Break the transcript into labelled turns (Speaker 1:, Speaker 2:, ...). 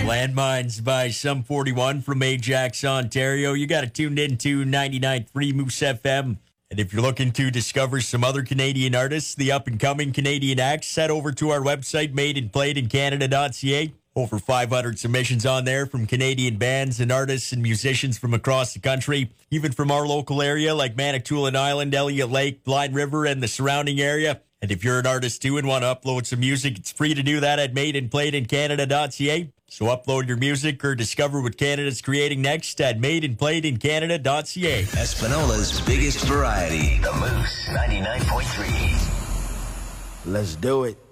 Speaker 1: Landmines by Sum 41 from Ajax, Ontario. You got it tuned into 99.3 Moose FM. And if you're looking to discover some other Canadian artists, the up-and-coming Canadian acts, head over to our website, madeandplayedincanada.ca. Over 500 submissions on there from Canadian bands and artists and musicians from across the country, even from our local area like Manitoulin Island, Elliott Lake, Blind River, and the surrounding area. And if you're an artist too and want to upload some music, it's free to do that at madeandplayedincanada.ca. So upload your music or discover what Canada's creating next at madeandplayedincanada.ca.
Speaker 2: Espinola's biggest variety. The Moose 99.3.
Speaker 3: Let's do it.